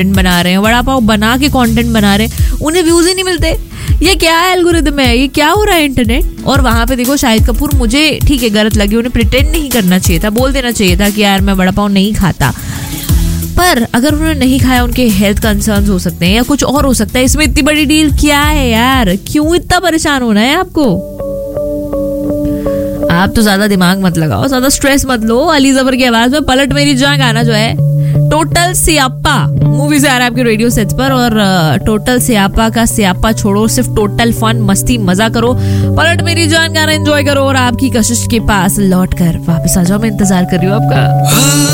बना रहे हैं, वड़ा पाव बना के कंटेंट बना रहे हैं, उन्हें व्यूज ही नहीं मिलते। ये क्या एल्गोरिदम है, ये क्या हो रहा है इंटरनेट। और वहां पे देखो शाहिद कपूर, मुझे ठीक है गलत लगी, उन्हें प्रिटेंड नहीं करना चाहिए था, बोल देना चाहिए था कि यार मैं वड़ा पाव नहीं खाता। पर अगर उन्होंने नहीं खाया, उनके हेल्थ कंसर्न्स हो सकते हैं या कुछ और हो सकता है, इसमें इतनी बड़ी डील क्या है यार, क्यों इतना परेशान होना है आपको। आप तो ज्यादा दिमाग मत लगाओ, ज्यादा स्ट्रेस मत लो। अली जबर की आवाज में पलट मेरी जान गाना जो है टोटल सियापा मूवी से आ रहा है आपके रेडियो सेट्स पर। और टोटल सियापा का सियापा छोड़ो, सिर्फ टोटल फन, मस्ती, मजा करो। पलट मेरी जान गाना एंजॉय करो और आपकी कशिश के पास लौट कर वापस आ जाओ। मैं इंतजार कर रही हूँ आपका।